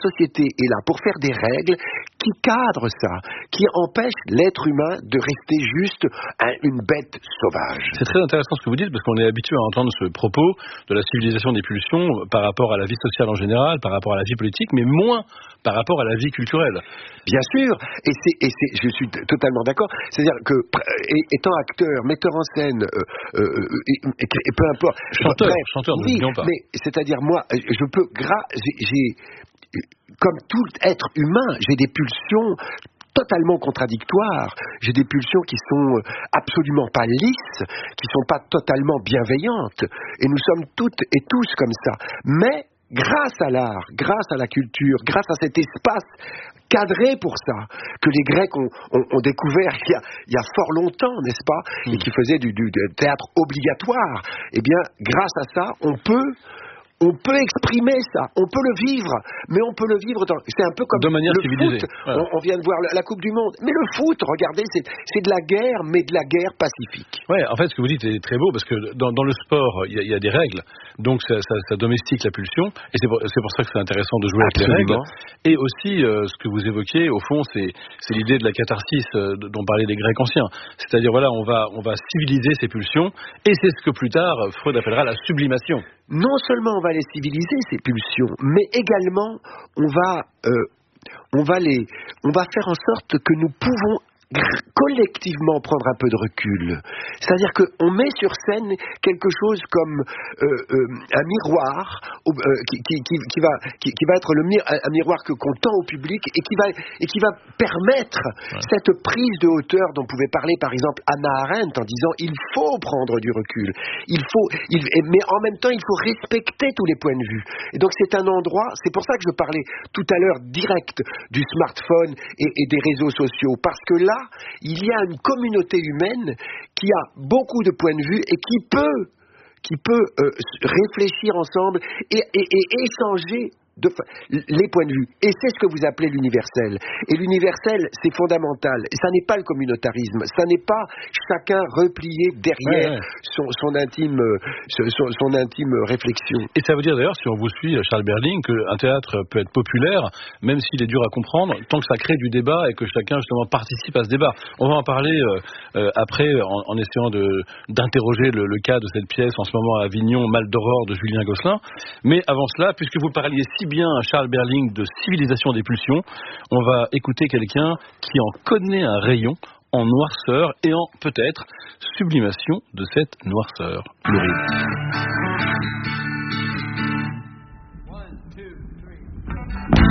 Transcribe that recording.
société est là pour faire des règles qui cadrent ça, qui empêchent l'être humain de rester juste une bête sauvage. C'est très intéressant ce que vous dites, parce qu'on est habitué à entendre ce propos de la civilisation des pulsions par rapport à la vie sociale en général, par rapport à la vie politique, mais moins par rapport à la vie culturelle. Bien sûr, je suis totalement d'accord. C'est-à-dire que, étant acteur, metteur en scène, et peu importe... Chanteur, oui, n'oublions pas. Mais c'est-à-dire, moi, je peux... Comme tout être humain, j'ai des pulsions totalement contradictoires. J'ai des pulsions qui sont absolument pas lisses, qui sont pas totalement bienveillantes. Et nous sommes toutes et tous comme ça. Mais grâce à l'art, grâce à la culture, grâce à cet espace cadré pour ça, que les Grecs ont découvert il y a fort longtemps, n'est-ce pas, et qui faisait du théâtre obligatoire, eh bien, grâce à ça, on peut exprimer ça, on peut le vivre, mais on peut le vivre c'est un peu comme de manière le civilisée. foot. Voilà. On vient de voir la Coupe du Monde, mais le foot, regardez, c'est de la guerre, mais de la guerre pacifique. Ouais, en fait, ce que vous dites est très beau, parce que dans le sport, il y a des règles, donc ça domestique la pulsion, et c'est pour ça que c'est intéressant de jouer avec les règles. Et aussi, ce que vous évoquiez, au fond, c'est l'idée de la catharsis dont parlaient les Grecs anciens. C'est-à-dire, voilà, on va civiliser ces pulsions, et c'est ce que plus tard Freud appellera la sublimation. Non seulement on va les civiliser, ces pulsions, mais également on va faire en sorte que nous pouvons collectivement prendre un peu de recul. C'est-à-dire qu'on met sur scène quelque chose comme un miroir qui va être un miroir qu'on tend au public et qui va permettre cette prise de hauteur dont pouvait parler par exemple Hannah Arendt en disant il faut prendre du recul, mais en même temps il faut respecter tous les points de vue. Et donc c'est un endroit, c'est pour ça que je parlais tout à l'heure direct du smartphone et des réseaux sociaux, parce que là il y a une communauté humaine qui a beaucoup de points de vue et qui peut réfléchir ensemble et échanger les points de vue. Et c'est ce que vous appelez l'universel. Et l'universel, c'est fondamental. Et ça n'est pas le communautarisme. Ça n'est pas chacun replié derrière son intime réflexion. Et ça veut dire d'ailleurs, si on vous suit, Charles Berling, qu'un théâtre peut être populaire, même s'il est dur à comprendre, tant que ça crée du débat et que chacun justement participe à ce débat. On va en parler après, en essayant d'interroger le cas de cette pièce en ce moment à Avignon, Mal d'Aurore de Julien Gosselin. Mais avant cela, puisque vous parliez si bien à Charles Berling de civilisation des pulsions, on va écouter quelqu'un qui en connaît un rayon en noirceur et en peut-être sublimation de cette noirceur. Le rythme.